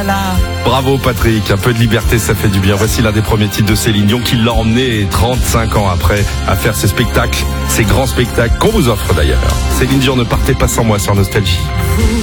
Bravo Patrick, un peu de liberté ça fait du bien. Voici l'un des premiers titres de Céline Dion qui l'a emmené 35 ans après à faire ces spectacles, ces grands spectacles qu'on vous offre d'ailleurs. Céline Dion, ne partez pas sans moi sur Nostalgie.